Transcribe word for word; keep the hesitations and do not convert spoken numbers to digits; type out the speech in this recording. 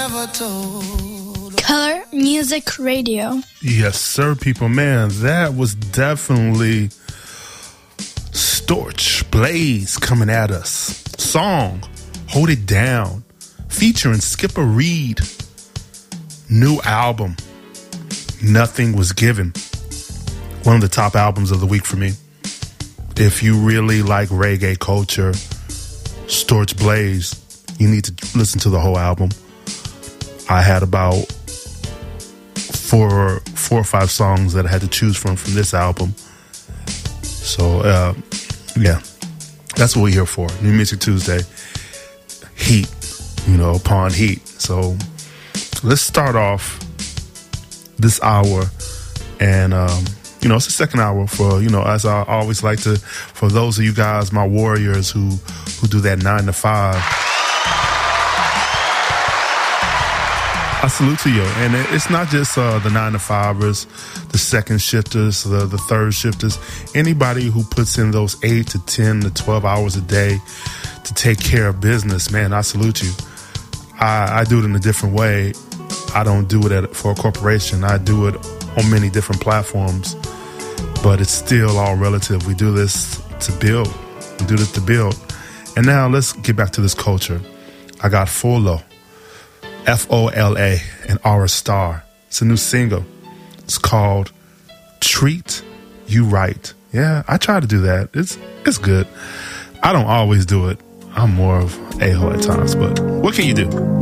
Color Music Radio. Yes, sir, people. Man, that was definitely Storch Blaze coming at us. Song, Hold It Down, featuring Skipper Reed. New album, Nothing Was Given. One of the top albums of the week for me. If you really like reggae culture, Storch Blaze, you need to listen to the whole album. I had about four, four or five songs that I had to choose from from this album. So, uh, yeah, that's what we're here for. New Music Tuesday, heat, you know, upon heat. So let's start off this hour, and um, you know, it's the second hour for, you know, as I always like to, for those of you guys, my warriors who who do that nine to five. I salute to you. And it's not just uh, the nine to fivers, the second shifters, the, the third shifters, anybody who puts in those eight to ten to twelve hours a day to take care of business, man, I salute you. I, I do it in a different way. I don't do it at, for a corporation. I do it on many different platforms, but it's still all relative. We do this to build. We do this to build. And now let's get back to this culture. I got Folo. F O L A and Aura Star. It's a new single. It's called Treat You Right. Yeah, I try to do that. It's it's good. I don't always do it. I'm more of a-hole at times, but what can you do?